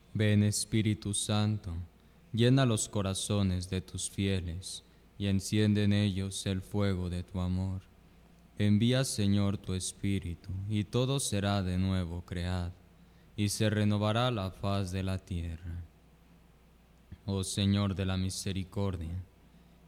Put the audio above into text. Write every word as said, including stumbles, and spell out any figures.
Ven Espíritu Santo, llena los corazones de tus fieles y enciende en ellos el fuego de tu amor. Envía, Señor, tu Espíritu, y todo será de nuevo creado, y se renovará la faz de la tierra. Oh Señor de la misericordia,